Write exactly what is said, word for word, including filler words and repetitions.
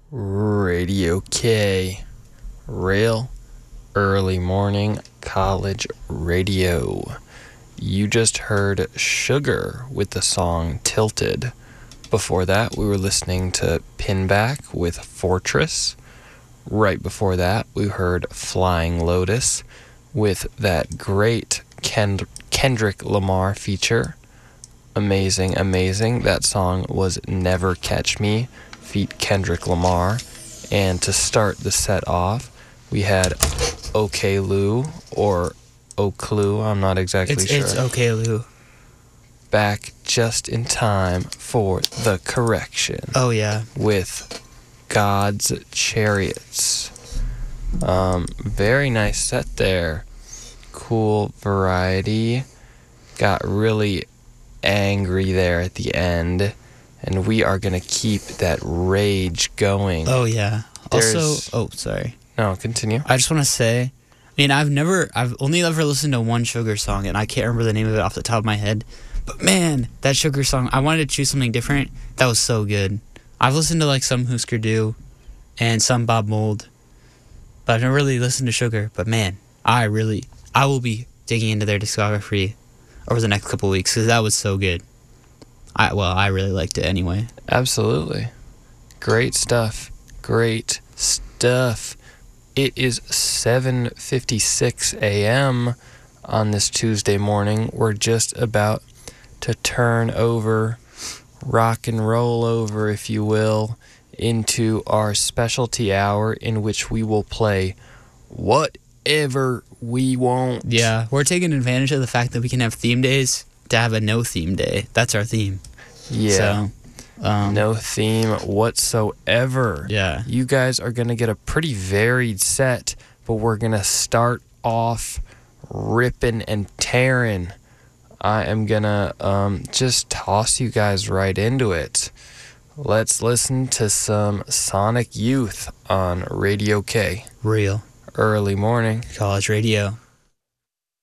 Radio K, real early morning college radio. You just heard Sugar with the song Tilted. Before that, we were listening to Pinback with Fortress. Right before that, we heard Flying Lotus with that great Kend- Kendrick Lamar feature. Amazing, amazing. That song was Never Catch Me, feat Kendrick Lamar. And to start the set off, we had OK Lou, or O'Clue, I'm not exactly it's, sure. It's OK Lou. Back just in time for the correction. Oh, yeah. With God's Chariots. Um, very nice set there. Cool variety. Got really angry there at the end, and we are gonna keep that rage going. Oh yeah. There's, also, oh sorry. No, continue. I just want to say, I mean, I've never, I've only ever listened to one Sugar song, and I can't remember the name of it off the top of my head. But man, that Sugar song, I wanted to choose something different. That was so good. I've listened to like some Husker Du, and some Bob Mould, but I've never really listened to Sugar. But man, I really, I will be digging into their discography over the next couple of weeks, because that was so good. I well, I really liked it anyway. Absolutely. Great stuff. Great stuff. It is seven fifty-six a.m. on this Tuesday morning. We're just about to turn over, rock and roll over, if you will, into our specialty hour in which we will play whatever we want. Yeah, we're taking advantage of the fact that we can have theme days to have a no theme day. That's our theme. Yeah. So, um, no theme whatsoever. Yeah. You guys are going to get a pretty varied set, but we're going to start off ripping and tearing. I am going to um, just toss you guys right into it. Let's listen to some Sonic Youth on Radio K. Real Early morning college radio.